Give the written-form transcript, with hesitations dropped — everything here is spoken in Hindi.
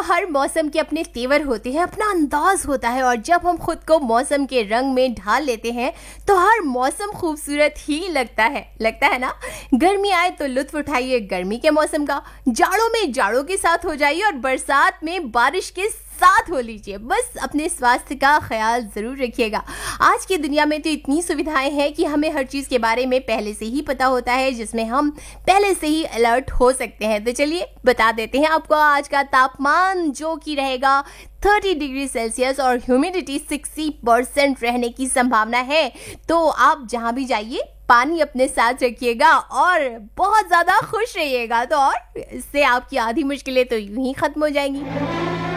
हर मौसम के अपने तेवर होते हैं, अपना अंदाज होता है और जब हम खुद को मौसम के रंग में ढाल लेते हैं तो हर मौसम खूबसूरत ही लगता है ना। गर्मी आए तो लुत्फ उठाइए गर्मी के मौसम का, जाड़ों में जाड़ों के साथ हो जाइए और बरसात में बारिश के साथ हो लीजिए। बस अपने स्वास्थ्य का ख्याल जरूर रखिएगा। आज की दुनिया में तो इतनी सुविधाएं हैं कि हमें हर चीज़ के बारे में पहले से ही पता होता है, जिसमें हम पहले से ही अलर्ट हो सकते हैं। तो चलिए बता देते हैं आपको आज का तापमान, जो कि रहेगा 30 डिग्री सेल्सियस और ह्यूमिडिटी 60% रहने की संभावना है। तो आप जहां भी जाइए पानी अपने साथ रखिएगा और बहुत ज़्यादा खुश रहिएगा। तो और इससे आपकी आधी मुश्किलें तो यूं ही खत्म हो जाएंगी।